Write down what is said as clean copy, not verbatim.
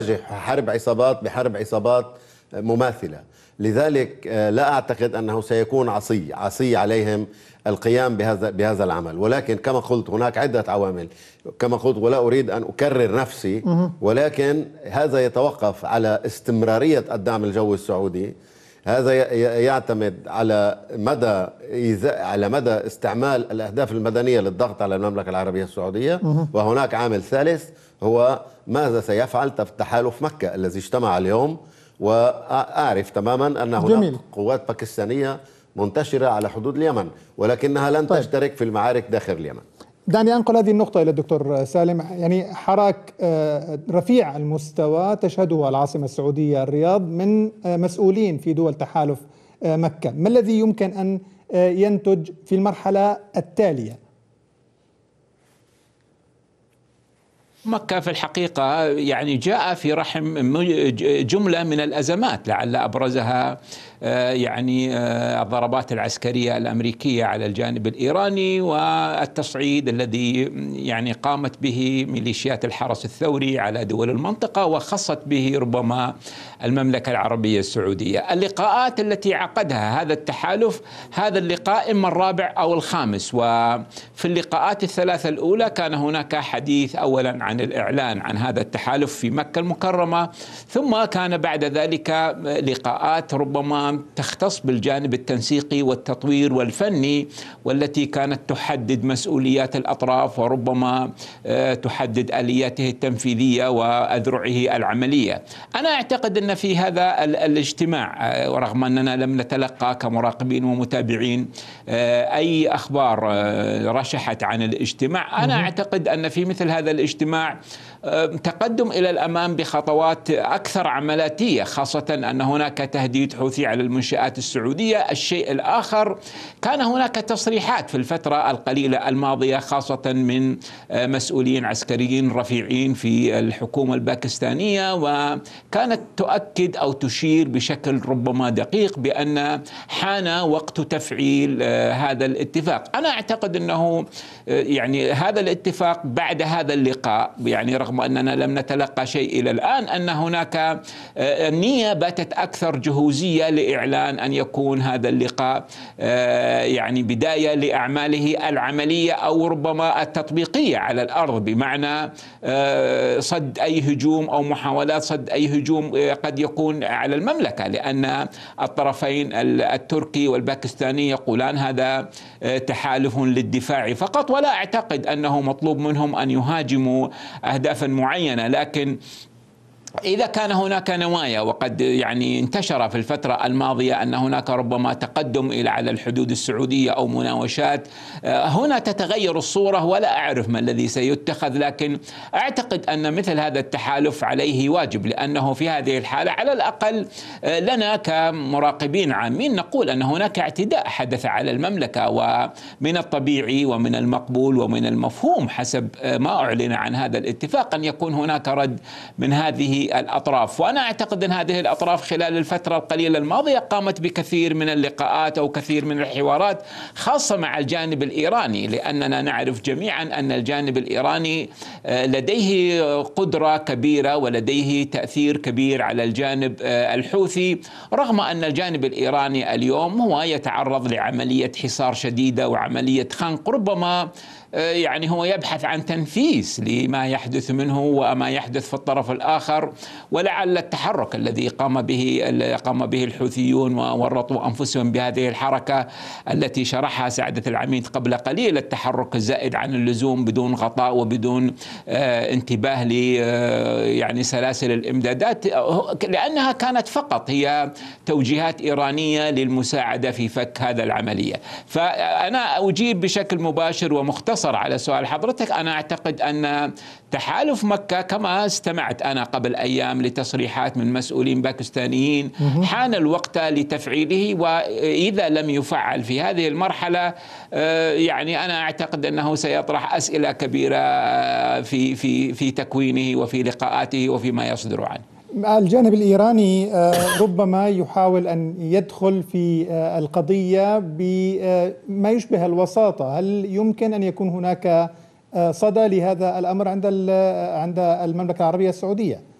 حرب عصابات بحرب عصابات مماثلة. لذلك لا أعتقد أنه سيكون عصي عليهم القيام بهذا العمل، ولكن كما قلت هناك عدة عوامل كما قلت، ولا أريد أن أكرر نفسي، ولكن هذا يتوقف على استمرارية الدعم الجوي السعودي. هذا يعتمد على مدى استعمال الأهداف المدنية للضغط على المملكة العربية السعودية. وهناك عامل ثالث هو ماذا سيفعل تحالف مكة الذي اجتمع اليوم. وأعرف تماما أن هناك قوات باكستانية منتشرة على حدود اليمن، ولكنها لن تشترك في المعارك داخل اليمن. دعني أنقل هذه النقطة إلى الدكتور سالم. يعني حراك رفيع المستوى تشهده العاصمة السعودية الرياض من مسؤولين في دول تحالف مكة، ما الذي يمكن أن ينتج في المرحلة التالية؟ مكة في الحقيقة يعني جاء في رحم جملة من الأزمات، لعل أبرزها يعني الضربات العسكرية الأمريكية على الجانب الإيراني والتصعيد الذي يعني قامت به ميليشيات الحرس الثوري على دول المنطقة، وخصت به ربما المملكة العربية السعودية. اللقاءات التي عقدها هذا التحالف، هذا اللقاء إما الرابع أو الخامس، وفي اللقاءات الثلاثة الأولى كان هناك حديث أولا عن الإعلان عن هذا التحالف في مكة المكرمة، ثم كان بعد ذلك لقاءات ربما تختص بالجانب التنسيقي والتطوير والفني، والتي كانت تحدد مسؤوليات الأطراف وربما تحدد آلياته التنفيذية وأذرعه العملية. أنا أعتقد أن في هذا الاجتماع، ورغم أننا لم نتلقى كمراقبين ومتابعين أي أخبار رشحت عن الاجتماع، أنا أعتقد أن في مثل هذا الاجتماع تقدم إلى الأمام بخطوات أكثر عملاتية، خاصة أن هناك تهديد حوثي على المنشآت السعودية. الشيء الآخر، كان هناك تصريحات في الفترة القليلة الماضية خاصة من مسؤولين عسكريين رفيعين في الحكومة الباكستانية، وكانت تؤكد أو تشير بشكل ربما دقيق بأن حان وقت تفعيل هذا الاتفاق. أنا أعتقد أنه يعني هذا الاتفاق بعد هذا اللقاء، يعني رغم أننا لم نتلقى شيء إلى الآن، أن هناك نية باتت أكثر جهوزية لإعلان أن يكون هذا اللقاء يعني بداية لأعماله العملية أو ربما التطبيقية على الأرض، بمعنى صد أي هجوم أو محاولات صد أي هجوم قد يكون على المملكة، لأن الطرفين التركي والباكستاني يقولان هذا تحالف للدفاع فقط، ولا أعتقد أنه مطلوب منهم أن يهاجموا أهدافا معينة. لكن إذا كان هناك نوايا، وقد يعني انتشر في الفترة الماضية أن هناك ربما تقدم إلى على الحدود السعودية أو مناوشات، هنا تتغير الصورة ولا أعرف ما الذي سيتخذ. لكن أعتقد أن مثل هذا التحالف عليه واجب، لأنه في هذه الحالة على الأقل لنا كمراقبين عامين نقول أن هناك اعتداء حدث على المملكة، ومن الطبيعي ومن المقبول ومن المفهوم حسب ما أعلن عن هذا الاتفاق أن يكون هناك رد من هذه الأطراف. وأنا أعتقد أن هذه الأطراف خلال الفترة القليلة الماضية قامت بكثير من اللقاءات أو كثير من الحوارات، خاصة مع الجانب الإيراني، لأننا نعرف جميعا أن الجانب الإيراني لديه قدرة كبيرة ولديه تأثير كبير على الجانب الحوثي، رغم أن الجانب الإيراني اليوم هو يتعرض لعملية حصار شديدة وعملية خنق، ربما يعني هو يبحث عن تنفيس لما يحدث منه وما يحدث في الطرف الآخر. ولعل التحرك الذي قام به الحوثيون وورطوا أنفسهم بهذه الحركة التي شرحها سعادة العميد قبل قليل، التحرك الزائد عن اللزوم بدون غطاء وبدون انتباه ل يعني سلاسل الإمدادات، لأنها كانت فقط هي توجيهات إيرانية للمساعدة في فك هذا العملية. فأنا أجيب بشكل مباشر ومختصر على سؤال حضرتك. أنا أعتقد أن تحالف مكة، كما استمعت أنا قبل أيام لتصريحات من مسؤولين باكستانيين، حان الوقت لتفعيله، وإذا لم يفعل في هذه المرحلة يعني أنا أعتقد أنه سيطرح أسئلة كبيرة في تكوينه وفي لقاءاته وفيما يصدر عنه. الجانب الإيراني ربما يحاول أن يدخل في القضية بما يشبه الوساطة. هل يمكن أن يكون هناك صدى لهذا الأمر عند المملكة العربية السعودية؟